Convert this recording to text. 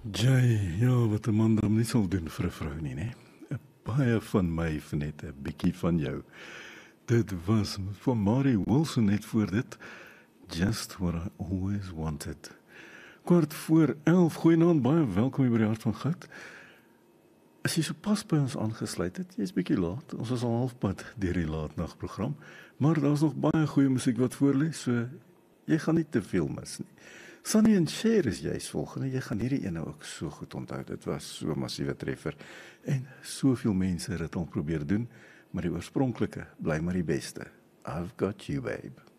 Jay, ja, wat 'n man dan nie sal doen vir 'n vrou nie, né? 'n Baie van my vir net 'n bietjie van jou. Dit was van Mary Wilson net voor dit. Just what I always wanted. Kwart voor 11, goeienaand, baie welkom hier by die Hart van Goud. As jy so pas by ons aangesluit het, jy's bietjie laat. Ons is al halfpad deur die laatnagprogram, maar daar's nog baie goeie musiek wat voorlê, so jy gaan nie te veel mis nie. Sunny and Cher is juist volgende. Jy gaan hierdie ene ook so goed onthou. Dit was so 'n massiewe treffer en soveel mense het dit al probeer doen, maar die oorspronklike bly maar die beste. I've got you, babe.